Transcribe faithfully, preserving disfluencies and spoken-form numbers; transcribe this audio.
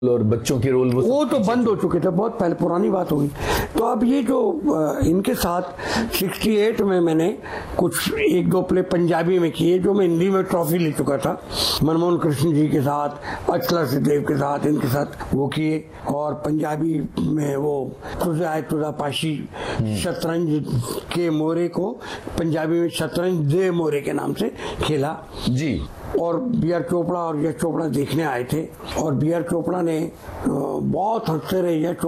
और बच्चों के रोल वो वो तो बंद हो चुके थे, बहुत पहले पुरानी बात होगी। तो अब ये जो इनके साथ अड़सठ में मैंने कुछ एक दो प्ले पंजाबी में किए, जो मैं हिंदी में ट्रॉफी ले चुका था, मनमोहन कृष्ण जी के साथ, अचला सिद्धदेव के साथ, इनके साथ वो किए। और पंजाबी में वो तुझे आए तुझा पाशी, शतरंज के मोरे को पंजाबी में शतरंज दे मोरे के नाम से खेला जी। और बी आर चोपड़ा और यश चोपड़ा देखने आए थे, और बी आर चोपड़ा ने बहुत हंसते रहे, यश